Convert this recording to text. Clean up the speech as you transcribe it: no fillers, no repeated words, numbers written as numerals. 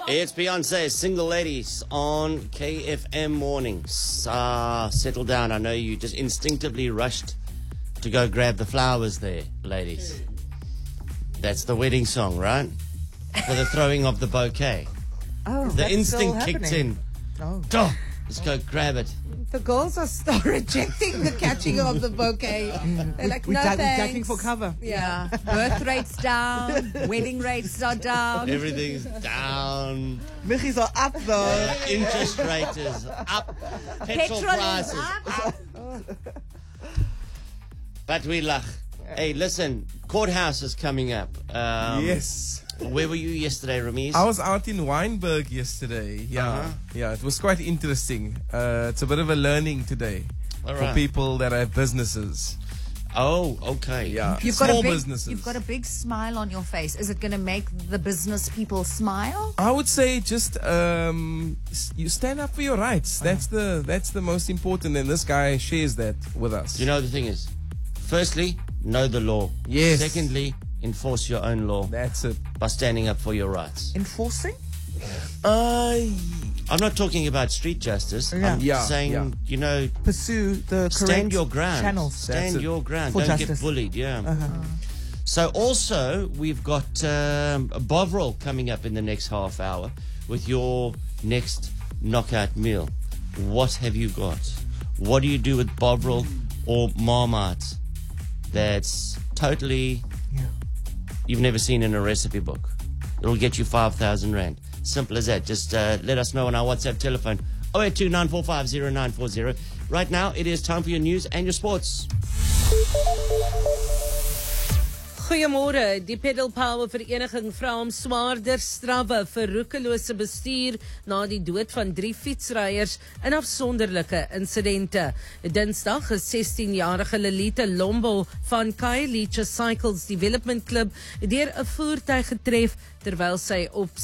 It's Beyonce, Single Ladies on KFM Mornings. Settle down. I know you just instinctively rushed to go grab the flowers there, ladies. That's the wedding song, right? For the throwing of the bouquet. Oh, The instinct kicked in. Oh. Let's go grab it. The girls are still rejecting the catching of the bouquet. They're like, no We're thanks. ducking for cover. Yeah. Birth rates down, wedding rates are down. Everything's down. Michi's are up though. Interest rate is up. Petrol prices up. But we lach. Hey, listen, courthouse is coming up. Yes. Where were you yesterday, Ramiz? I was out in Wynberg yesterday. Yeah, yeah, it was quite interesting. It's a bit of a learning today All for right. people that have businesses. Oh, okay. Yeah, You've got small a big, businesses. You've got a big smile on your face. Is it going to make the business people smile? I would say just you stand up for your rights. That's the most important, and this guy shares that with us. You know, the thing is, firstly, know the law. Yes. Secondly, enforce your own law That's it. by standing up for your rights. Enforcing? I'm not talking about street justice. I'm Yeah, saying, yeah. you know, Pursue the correct stand your ground. channels. Stand That's it. your ground. For Don't justice. get bullied. Yeah. So also we've got a Bovril coming up in the next half hour with your next knockout meal. What have you got? What do you do with Bovril or Marmite? That's totally you've never seen in a recipe book. It'll get you 5,000 Rand. Simple as that. Just let us know on our WhatsApp telephone 082 945 0940. Right now, it is time for your news and your sports. Goeiemôre. Die Pedal Power Vereniging vra om swaarder strawwe vir roekelose bestuur na die dood van 3 fietsryers in afsonderlike insidente. Dinsdag is 16-jarige Lelita Lombo van Khayelitsha Cycles Development Club deur 'n voertuig getref terwyl sy op